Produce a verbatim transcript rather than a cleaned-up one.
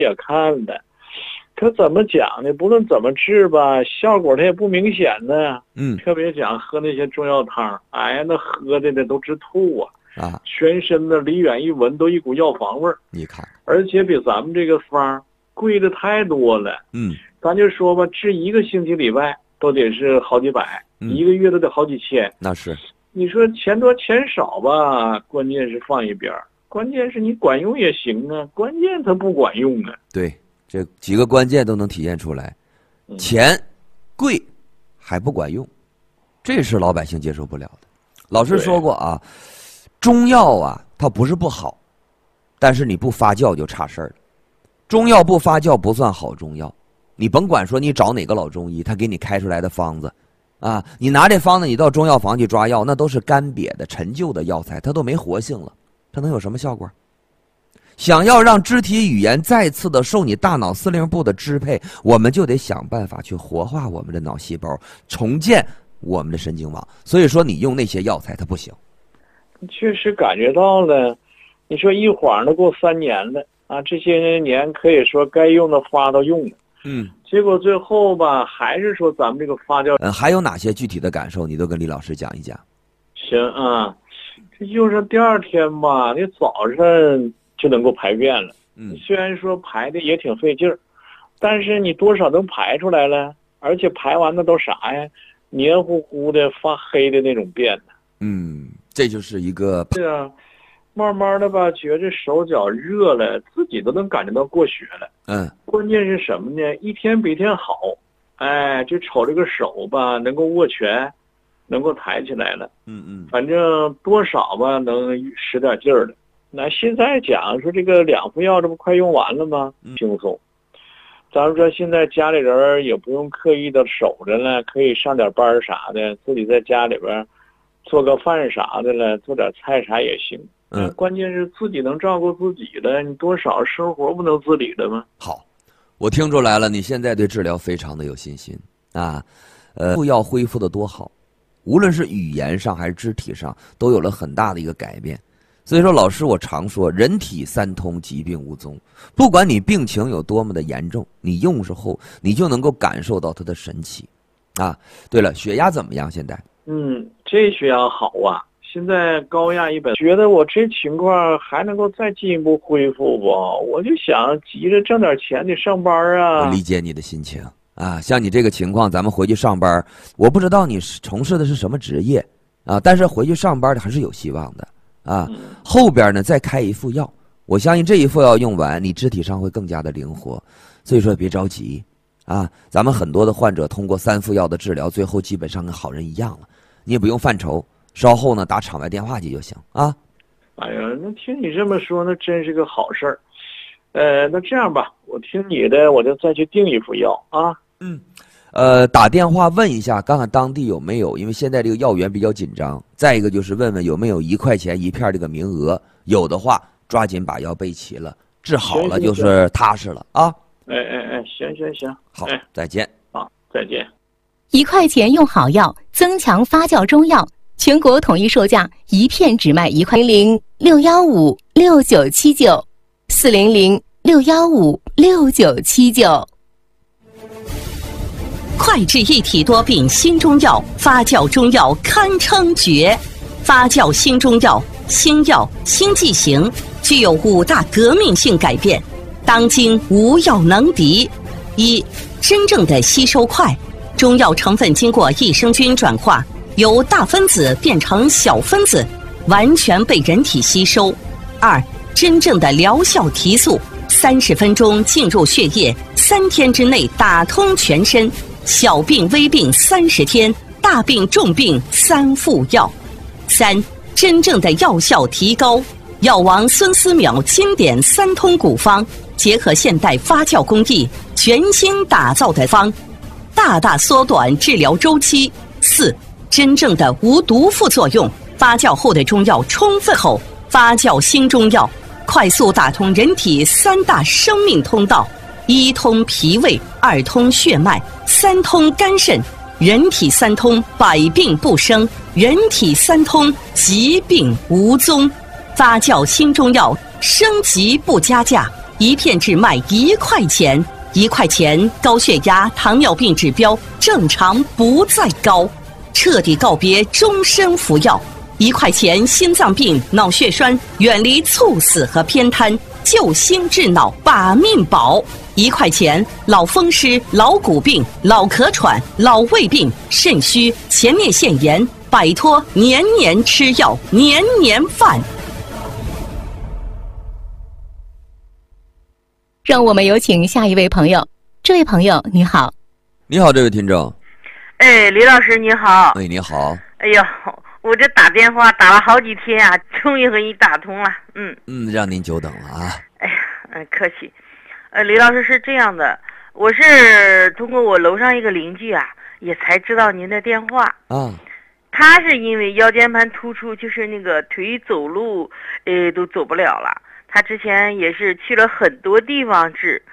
也看了，可怎么讲呢？不论怎么治吧，效果它也不明显呢。 嗯， 特别讲喝那些中药汤，哎呀，那喝的的都直吐啊。 啊， 全身的离远一闻都一股药房味儿， 你看， 而且比咱们这个方贵的太多了。 嗯， 咱就说吧，治一个星期里外都得是好几百， 嗯、 一个月都得好几千。 那是， 你说钱多钱少吧，关键是放一边儿，关键是你管用也行啊，关键它不管用啊。 对，这几个关键都能体现出来，钱贵还不管用，这是老百姓接受不了的。老师说过啊。中药啊，它不是不好，但是你不发酵就差事儿了。中药不发酵不算好中药，你甭管说你找哪个老中医，他给你开出来的方子，啊，你拿这方子你到中药房去抓药，那都是干瘪的、陈旧的药材，它都没活性了，它能有什么效果？想要让肢体语言再次的受你大脑司令部的支配，我们就得想办法去活化我们的脑细胞，重建我们的神经网。所以说，你用那些药材它不行。 确实感觉到了，你说一晃都过三年了啊，这些年可以说该用的发都用了， 嗯， 结果最后吧，还是说咱们这个发酵， 嗯，还有哪些具体的感受，你都跟李老师讲一讲。 行啊，这就是第二天吧，你早上就能够排便了， 嗯， 虽然说排的也挺费劲儿，但是你多少能排出来了，而且排完的都啥呀？黏糊糊的、发黑的那种便呢。 嗯，这就是一个是啊，慢慢的吧，觉着手脚热了，自己都能感觉到过血了。 嗯， 关键是什么呢？一天比一天好，哎，就瞅这个手吧，能够握拳，能够抬起来了。 嗯嗯， 反正多少吧，能使点劲儿了。那现在讲说这个两副药，这不快用完了吗？轻松。咱们说现在家里人也不用刻意的守着了，可以上点班啥的，自己在家里边。做个饭啥的了，做点菜啥也行。 嗯， 关键是自己能照顾自己了，你多少生活不能自理的吗？ 好，我听出来了，你现在对治疗非常的有信心啊。呃，要恢复的多好，无论是语言上还是肢体上，都有了很大的一个改变。所以说，老师我常说，人体三通，疾病无踪。不管你病情有多么的严重，你用时候你就能够感受到它的神奇。啊，对了，血压怎么样？现在？ 嗯，这血压好啊，现在高压一百，觉得我这情况还能够再进一步恢复不？我就想急着挣点钱得上班啊。 我理解你的心情啊，像你这个情况，咱们回去上班，我不知道你从事的是什么职业啊，但是回去上班还是有希望的啊。嗯、后边呢再开一副药，我相信这一副药用完，你肢体上会更加的灵活，所以说别着急。啊，咱们很多的患者通过三副药的治疗，最后基本上跟好人一样了，你也不用犯愁，稍后呢打场外电话去就行啊。 哎呀，那听你这么说，那真是个好事儿。呃，那这样吧，我听你的，我就再去订一副药啊。 嗯，呃，打电话问一下，看看当地有没有，因为现在这个药源比较紧张。再一个就是问问有没有一块钱一片这个名额，有的话抓紧把药备齐了，治好了就是踏实了啊。 哎哎哎，行行行， 好，哎、再见。 好，再见。 一块钱用好药，增强发酵中药，全国统一售价，一片只卖一块。零零六幺五六九七九，四零零六幺五六九七九。 快治一体多病新中药，发酵中药堪称绝。发酵新中药，新药新剂型，具有五大革命性改变。当今无药能敌。一、真正的吸收快，中药成分经过益生菌转化，由大分子变成小分子，完全被人体吸收。二、真正的疗效提速，三十分钟进入血液，三天之内打通全身，小病微病三十天，大病重病三副药。三、真正的药效提高，药王孙思邈经典三通古方，结合现代发酵工艺，全新打造的方，大大缩短治疗周期。四、真正的无毒副作用，发酵后的中药充分后，发酵新中药快速打通人体三大生命通道：一通脾胃，二通血脉，三通肝肾。人体三通，百病不生；人体三通，疾病无踪。发酵新中药，升级不加价。 一片只卖一块钱，一块钱高血压、糖尿病指标正常不再高，彻底告别终身服药。一块钱心脏病、脑血栓远离猝死和偏瘫，救心治脑把命保。一块钱老风湿、老骨病、老咳喘、老胃病、肾虚、前列腺炎，摆脱年年吃药、年年犯。 让我们有请下一位朋友。这位朋友你好。 你好，这位听众。 哎，李老师你好。 哎，你好。 哎呀，我这打电话打了好几天啊，终于和你打通了。嗯嗯，让您久等了啊。 哎呀，嗯，客气。呃，李老师是这样的，我是通过我楼上一个邻居啊，也才知道您的电话啊。 他是因为腰间盘突出，就是那个腿走路，呃，都走不了了。他之前也是去了很多地方治，